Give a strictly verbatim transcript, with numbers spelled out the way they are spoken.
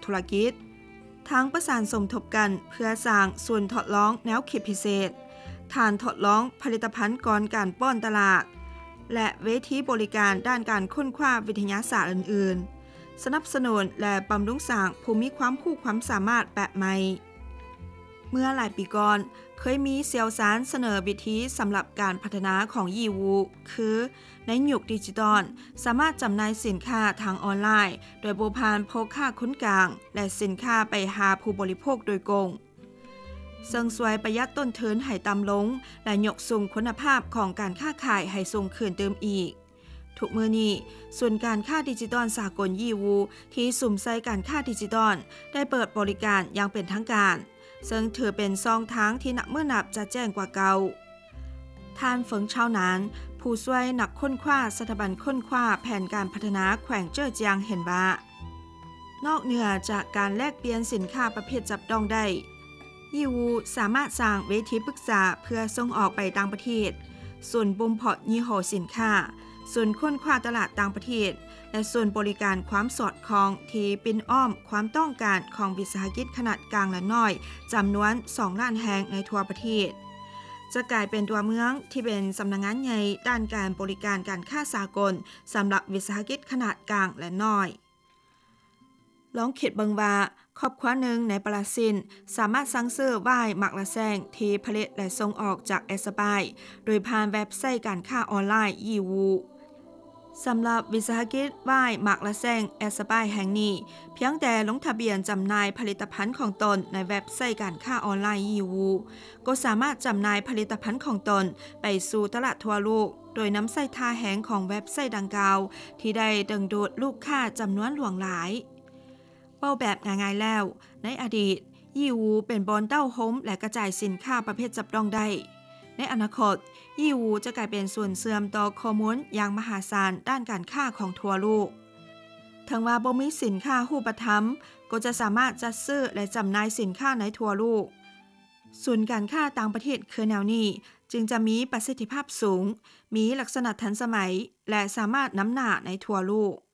ธุรกิจทั้งประสานสมทบกันเพื่อสร้างส่วนทดลองแนวคิดพิเศษฐานทดลองผลิตภัณฑ์ก่อนการป้อนตลาดและเวทีบริการด้านการค้นคว้าวิทยาศาสตร์อื่นๆสนับสนุนและบำรุงสร้างผู้มีความรู้ความสามารถแบบใหม่เมื่อหลายปีก่อนเคยมีเซียวซานเสนอวิธีสำหรับการพัฒนาของยีวูคือในยุคดิจิตอลสามารถจำหน่ายสินค้าทางออนไลน์โดยบ่ผ่านพกค่าค้นกลางและสินค้าไปหาผู้บริโภคโดยตรงซึ่งช่วยประหยัดต้นทุนให้ต่ำลงและยกสูงคุณภาพของการค้าขายให้สูงขึ้นเติมอีกทุกมื้อนี้ส่วนการค้าดิจิตอลสากลยีวูที่สุ่มใส่การค้าดิจิตอลได้เปิดบริการอย่างเป็นทางการซึ่งถือเป็นช่องทางที่นักเมื่อนับจะแจ้งกว่าเก่าท่านเฟิงเช่านั้นผู้ช่วยนักค้นคว้าสถาบันค้นคว้าแผนการพัฒนาแขวงเจ้อเจียงเห็นว่านอกเหนือจากการแลกเปลี่ยนสินค้าประเภทจับต้องได้ยีวูสามารถสร้างเวทีปรึกษาเพื่อส่งออกไปต่างประเทศส่วนบ่มเพาะยี่ห้อสินค้าส่วนค้นคว้าตลาดต่างประเทศและส่วนบริการความสอดคล้องที่ปินอ้อมความต้องการของวิสาหกิจขนาดกลางและน้อยจำนวนสองล้านแห่งในทั่วประเทศจะกลายเป็นตัวเมืองที่เป็นสำนักงานใหญ่ด้านการบริการการค้าสากลสำหรับวิสาหกิจขนาดกลางและน้อยลองคิดเบิ่งว่าครอบครัวหนึ่งในปราซินสามารถสั่งซื้อว่ายหมักละแซงที่ผลิตและส่งออกจากแอสบายโดยผ่านเว็บไซต์การค้าออนไลน์ยีวูสำหรับวิสาหกิจว่ายหมักละแซงแอสบายแห่งนี้เพียงแต่ลงทะเบียนจำหน่ายผลิตภัณฑ์ของตนในเว็บไซต์การค้าออนไลน์ยีวูก็สามารถจำหน่ายผลิตภัณฑ์ของตนไปสู่ตลาดทั่วโลกโดยนำไส้ทาแหงของเว็บไซต์ดังกล่าวที่ได้ดึงดูดลูกค้าจำนวนหลวงหลายเป้าแบบง่ายๆแล้วในอดีตยีวูเป็นบอนเต้าโฮมและกระจายสินค้าประเภทจับต้องได้ในอนาคตยีวูจะกลายเป็นส่วนเสื่อมต่อข้อมูลอย่างมหาศาลด้านการค้าของทั่วโลกทั้งว่าบ่มีสินค้ารูปธรรมก็จะสามารถจัดซื้อและจำหน่ายสินค้าในทั่วโลกส่วนการค้าต่างประเทศคือแนวนี้จึงจะมีประสิทธิภาพสูงมีลักษณะทันสมัยและสามารถนำหน้าในทั่วโลก